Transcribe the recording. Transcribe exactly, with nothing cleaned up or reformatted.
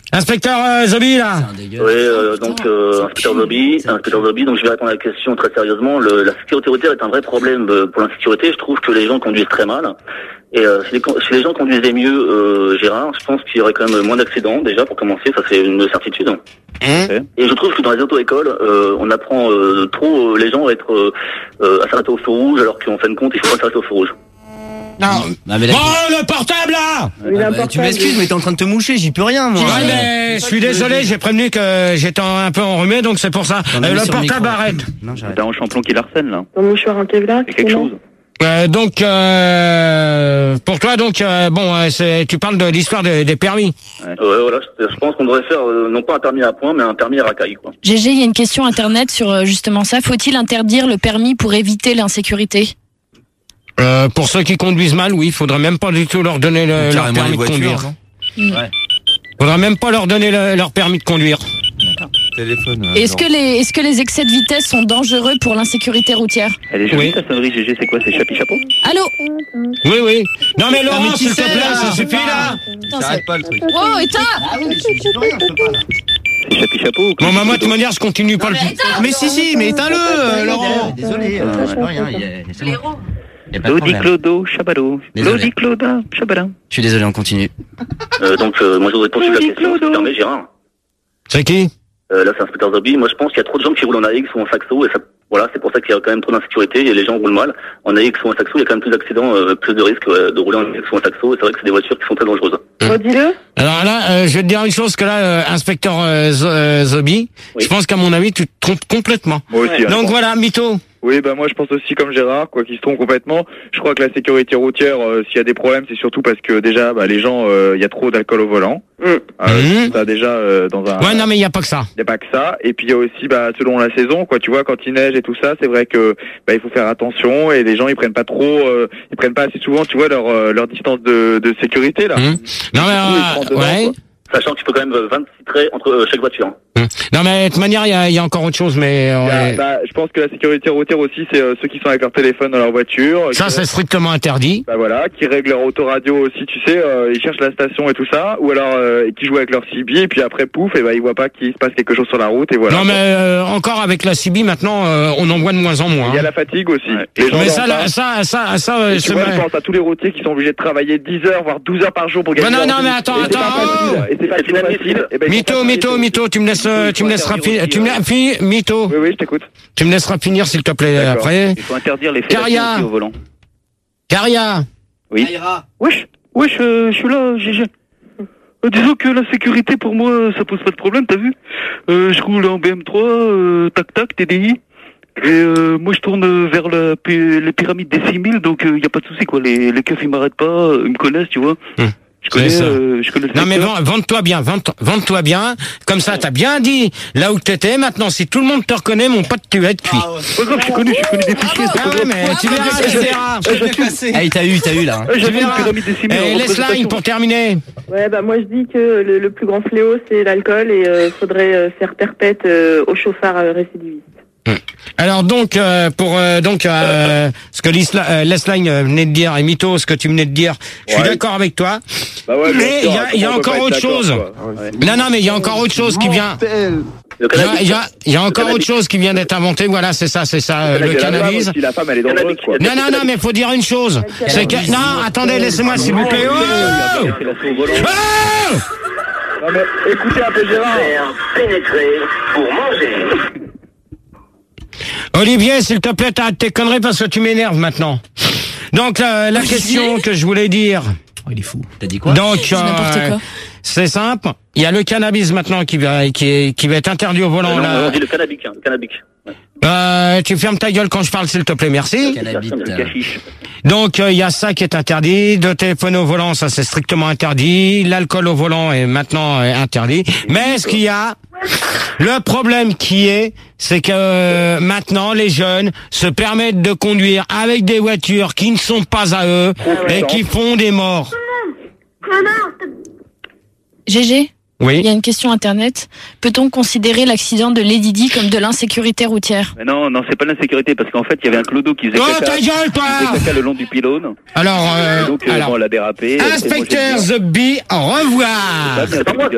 Inspecteur euh, Zobi, là. Oui, euh, donc euh, inspecteur Zobi, inspecteur Zobi, donc je vais répondre à la question très sérieusement. Le, la sécurité routière est un vrai problème pour l'insécurité. Je trouve que les gens conduisent très mal. Et euh, si, les, si les gens conduisaient mieux, euh, Gérard, je pense qu'il y aurait quand même moins d'accidents, déjà, pour commencer, ça c'est une certitude. Mmh. Et je trouve que dans les auto-écoles, euh, on apprend euh, trop euh, les gens à être euh, à s'arrêter au feu rouge, alors qu'en fin de compte, il faut pas s'arrêter au feu rouge. Non, non mais oh, le portable là oui, ah, bah, Tu m'excuses, mais t'es en train de te moucher, j'y peux rien, moi. Ouais, mais je suis désolé, j'ai prévenu que j'étais un peu enrhumé, donc c'est pour ça. Euh, le portable le arrête. Non, j'arrête. T'as un champion qui l'arsène, là. Ton mouchoir en Kevlar, c'est quelque chose. Euh, donc, euh, pour toi, donc, euh, bon, euh, c'est, tu parles de l'histoire des, des permis. Ouais, ouais voilà, je, je pense qu'on devrait faire, euh, non pas un permis à point, mais un permis à racaille, quoi. G G, il y a une question internet sur euh, justement ça. Faut-il interdire le permis pour éviter l'insécurité ? Euh, pour ceux qui conduisent mal, oui, il faudrait même pas du tout leur donner le, leur permis de conduire. Mmh. Ouais. Faudrait même pas leur donner le, leur permis de conduire. Téléphone. Euh, est-ce que les est-ce que les excès de vitesse sont dangereux pour l'insécurité routière ? Elle est jolie, ta sonnerie, G G, c'est quoi ? C'est Chapi Chapeau ? Allô ? Oui, oui. Non mais Laurent, s'il te plaît, ça suffit là. J'arrête pas le truc. Oh, éteins ! Ah oui, je peux rien, je peux pas là. C'est Chapi Chapeau ? Bon, bah moi, de toute manière, je continue pas le. Mais si, si, mais éteins-le, Laurent. Désolé, je peux rien. Lodi Clodo, Chabado. Lodi Cloda, Chabada. Je suis désolé, on continue. Euh, donc, euh, moi, je voudrais poursuivre la question, si tu permets, Gérard. C'est qui ? Euh, là, c'est inspecteur Zobi. Moi, je pense qu'il y a trop de gens qui roulent en A X ou en saxo, et ça, voilà, c'est pour ça qu'il y a quand même trop d'insécurité, et les gens roulent mal. En A X ou en saxo, il y a quand même plus d'accidents, euh, plus de risques euh, de rouler en A X ou en saxo, et c'est vrai que c'est des voitures qui sont très dangereuses. Redis-le. Alors là, euh, je vais te dire une chose que là, euh, inspecteur euh, Z- euh, Zobi, oui. Je pense qu'à mon avis, tu te trompes complètement. Moi aussi. Donc hein, voilà, mytho. Oui, bah moi je pense aussi comme Gérard, quoi qu'il se trompe complètement. Je crois que la sécurité routière, euh, s'il y a des problèmes, c'est surtout parce que déjà, bah les gens, il euh, y a trop d'alcool au volant. Mmh. Euh, mmh. Ça déjà euh, dans un. Ouais, non mais il y a pas que ça. Il y a pas que ça. Et puis il y a aussi, bah selon la saison, quoi. Tu vois, quand il neige et tout ça, c'est vrai que bah il faut faire attention et les gens ils prennent pas trop, euh, ils prennent pas assez souvent, tu vois, leur euh, leur distance de de sécurité là. Mmh. Non mais euh, ouais. Quoi. Sachant qu'il faut quand même vingt-six traits entre euh, chaque voiture. Hum. Non mais de toute manière, il y a, y a encore autre chose, mais... Euh, a, bah, je pense que la sécurité routière aussi, c'est euh, ceux qui sont avec leur téléphone dans leur voiture. Ça, c'est strictement interdit. Bah voilà, qui règlent leur autoradio aussi, tu sais, euh, ils cherchent la station et tout ça, ou alors euh, qui jouent avec leur C B, et puis après, pouf, et bah ils voient pas qu'il se passe quelque chose sur la route, et voilà. Non mais euh, encore avec la C B, maintenant, euh, on en voit de moins en moins. Il y a la fatigue aussi. Ouais. Les gens mais ça, là, ça, ça, ça, ça tu vois, je pense à tous les routiers qui sont obligés de travailler dix heures, voire douze heures par jour pour gagner. Non, non, non, mais attends, attends. Et c'est pas facile. Mytho, mytho, mytho, tu me laisses, tu me laisseras finir, tu me laisses finir, mytho. Oui, oui, je t'écoute. Tu me laisseras finir, s'il te plaît, après. Il faut interdire les fellations au volant. Caria. Oui. Wesh, wesh, euh, je suis là, G G. Euh, disons que la sécurité, pour moi, ça pose pas de problème, t'as vu? Euh, je roule en B M trois, euh, tac tac, T D I. Et euh, moi, je tourne vers la, les pyramides des six mille, donc il euh, y a pas de souci, quoi. Les, les keufs, ils m'arrêtent pas, ils me connaissent, tu vois. Hum. Je connais, euh, je connais le non mais vende-toi bien, vende-toi bien, comme ça t'as bien dit là où t'étais, maintenant si tout le monde te reconnaît, mon pote, tu vas être cuit. Ah, ouais. Pas grave, je suis connu, je suis connu des fichiers. Ah ouais, mais tu verras, tu verras. Ah, il t'a eu, t'as eu là. Tu verras. Et laisse ligne pour terminer. Ouais, bah moi je dis que le, le plus grand fléau c'est l'alcool et euh, faudrait euh, faire perpète euh, aux chauffards euh, récidivistes. Alors donc euh, pour euh, donc euh, ce que euh, Lesline venait de dire et Mytho, ce que tu venais de dire, je suis ouais. d'accord avec toi. Bah ouais, mais il y a, y a encore autre chose. Ouais. Non non mais il y a encore autre chose qui vient. Il y a, y a encore autre chose qui vient d'être inventée. Voilà, c'est ça, c'est ça, euh, le cannabis. La femme, elle est dangereuse, quoi. Non non non mais faut dire une chose. C'est que non attendez laissez-moi s'il vous plaît. Oh oh non mais écoutez un peu Gérard. Pénétrer pour manger. Olivier, s'il te plaît, t'arrêtes tes conneries parce que tu m'énerves maintenant. Donc la, la question que je voulais dire. Oh, il est fou. T'as dit quoi? Donc euh, c'est simple. Il y a le cannabis maintenant qui va qui est qui va être interdit au volant. Non, là. on dit le cannabis, hein, le cannabis. Ouais. Euh, tu fermes ta gueule quand je parle, s'il te plaît, merci. Cannabis. Donc il euh, y a ça qui est interdit. De téléphoner au volant, ça c'est strictement interdit. L'alcool au volant est maintenant euh, interdit. Mais ce qu'il y a, le problème qui est, c'est que euh, maintenant les jeunes se permettent de conduire avec des voitures qui ne sont pas à eux et qui font des morts. G G. Oui. Il y a une question internet. Peut-on considérer l'accident de Lady Di comme de l'insécurité routière? Mais non, non, c'est pas l'insécurité parce qu'en fait, il y avait un clodo qui faisait oh, caca, ta gueule, toi qui faisait caca le long du pylône. Alors, euh, donc, euh, alors bon, elle a dérapé. Inspecteur The Bee, au revoir.